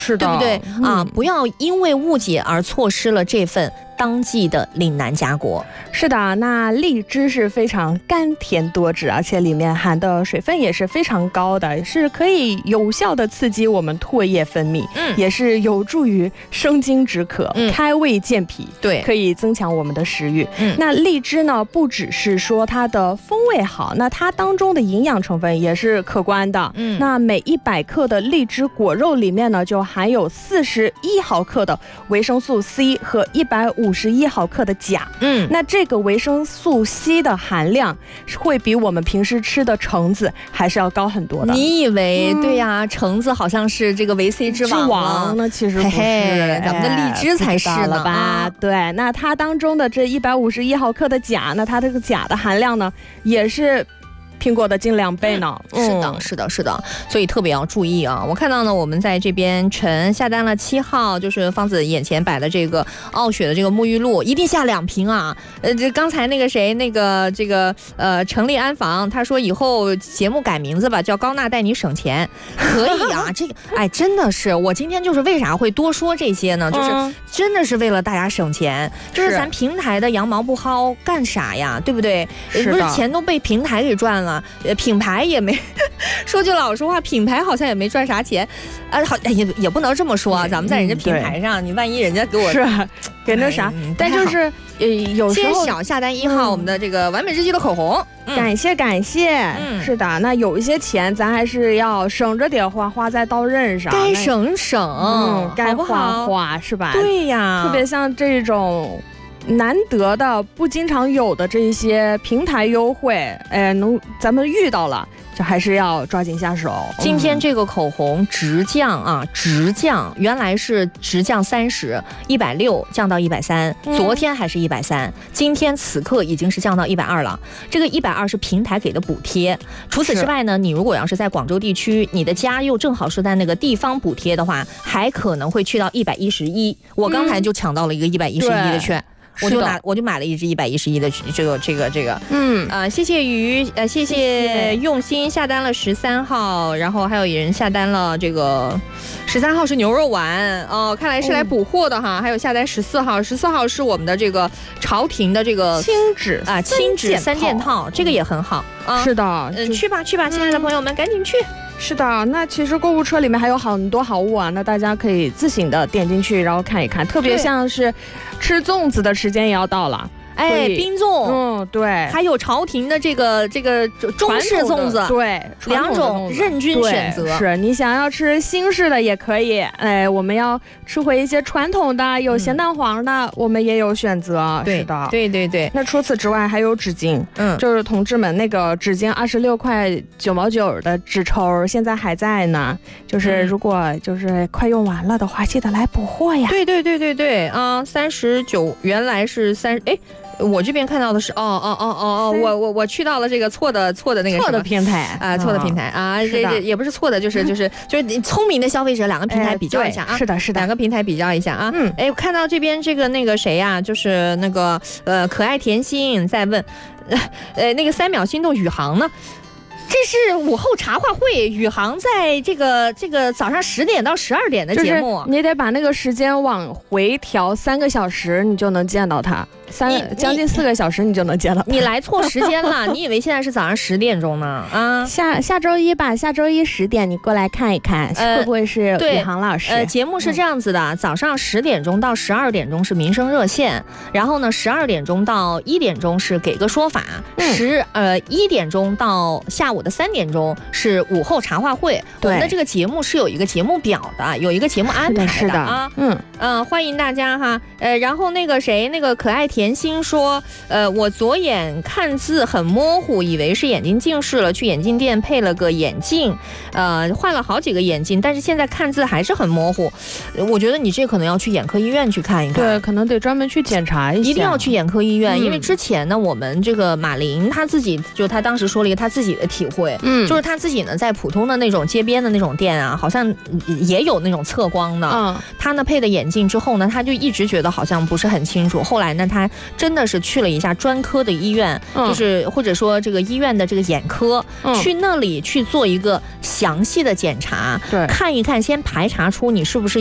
是的， 对不对啊？不要因为误解而错失了这份当季的岭南佳果。 是的，那荔枝是非常甘甜多汁，而且里面含的水分也是非常高的，是可以有效的刺激我们唾液分泌，也是有助于生津止渴、开胃健脾， 对， 可以增强我们的食欲。那荔枝呢，不只是说它的风味好，那它当中的营养成分也是可观的。那每100克的荔枝果肉里面呢，就含有41毫克的维生素 C 和151毫克的钾。那这个维生素 C 的含量会比我们平时吃的橙子还是要高很多的。 你以为对呀，橙子好像是这个维 C 之王呢？其实不是， 咱们的荔枝才是了吧？对，那它当中的这151毫克的钾，那它这个钾的含量呢，也是苹果的近2倍呢。 是的，所以特别要注意啊！我看到呢，我们在这边陈下单了7号，就是方子眼前摆的这个傲雪的这个沐浴露，一定下2瓶啊！这刚才那个谁，成立安防，他说以后节目改名字吧，叫高娜带你省钱，可以啊！这个真的是我今天就是为啥会多说这些呢？就是真的是为了大家省钱，就是咱平台的羊毛不薅干啥呀？对不对？不是钱都被平台给赚了。品牌也没说句老实话，品牌好像也没赚啥钱，也不能这么说啊。咱们在人家平台上，你万一人家给我给那啥，但就是有时候小下单1号，我们的这个完美日记的口红， 感谢。是的，那有一些钱咱还是要省着点花在刀刃上， 该省省， 该花是吧？ 对呀， 特别像这种难得的不经常有的这些平台优惠，咱们遇到了就还是要抓紧下手。 今天这个口红直降，原来是直降30，160降到130，昨天还是130，今天此刻已经是降到120了。这个120是平台给的补贴。除此之外呢，你如果要是在广州地区，你的家又正好是在那个地方补贴的话，还可能会去到111。我刚才就抢到了一个111的券。我就买了一支111的这个，谢谢鱼，谢谢用心下单了13号，然后还有人下单了这个13号是牛肉丸哦，看来是来补货的哈，还有下单14号是我们的这个朝廷的这个亲纸 3件套，这个也很好啊。 是的， 去吧，亲爱的朋友们，赶紧去。 是的，那其实购物车里面还有很多好物啊，那大家可以自行的点进去，然后看一看，特别像是吃粽子的时间也要到了。 冰粽， 对， 还有朝廷的这个中式粽子， 对 ，2种任君选择。 是你想要吃新式的也可以，我们要吃回一些传统的，有咸蛋黄的，我们也有选择。是的， 对。 那除此之外还有纸巾，就是同志们那个纸巾26块9毛9的纸抽，现在还在呢。就是如果就是快用完了的话，记得来补货呀。 对啊，39原来是我这边看到的是我去到了这个错的那个错的平台啊，错的平台啊，这也不是错的，就是你聪明的消费者2个平台比较一下啊， 是的 ，2个平台比较一下啊。我看到这边这个那个谁呀，就是那个可爱甜心在问，那个3秒心动宇航呢？这是午后茶话会，宇航在这个早上10点到12点的节目， 你得把那个时间往回调3个小时，你就能见到他。将近4个小时你就能见到他。 你来错时间了，你以为现在是早上10点钟呢？啊， 下周一吧，下周一10点你过来看一看，会不会是宇航老师？ 节目是这样子的，早上10点钟到12点钟是民生热线，然后呢12点钟到1点钟是给个说法，1点钟到下午的3点钟是午后茶话会。我们的这个节目是有一个节目表的，有一个节目安排的啊。欢迎大家哈。然后那个谁，那个可爱甜心说，我左眼看字很模糊，以为是眼睛近视了，去眼镜店配了个眼镜，换了好几个眼镜，但是现在看字还是很模糊。我觉得你这可能要去眼科医院去看一看， 对，可能得专门去检查一下， 一定要去眼科医院，因为之前呢，我们这个马林他自己他当时说了一个他自己的体会，就是他自己呢在普通的那种街边的那种店啊，好像也有那种测光的，他呢配的眼镜之后呢，他就一直觉得好像不是很清楚，后来呢他真的是去了一下专科的医院，就是或者说这个医院的这个眼科，去那里去做一个详细的检查，看一看，先排查出你是不是